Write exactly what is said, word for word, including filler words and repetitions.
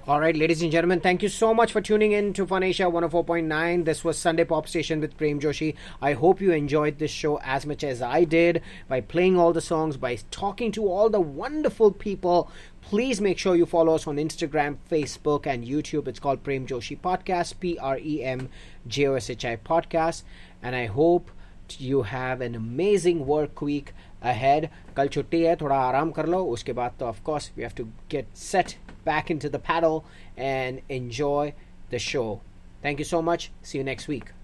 All right, ladies and gentlemen, thank you so much for tuning in to Fun Asia one oh four point nine. This was Sunday Pop Station with Prem Joshi. I hope you enjoyed this show as much as I did by playing all the songs, by talking to all the wonderful people. Please make sure you follow us on Instagram, Facebook, and YouTube. It's called Prem Joshi Podcast, P R E M J O S H I Podcast. And I hope you have an amazing work week ahead. कल छुट्टी है, थोड़ा आराम कर लो. उसके बाद तो of course we have to get set back into the paddle and enjoy the show. Thank you so much. See you next week.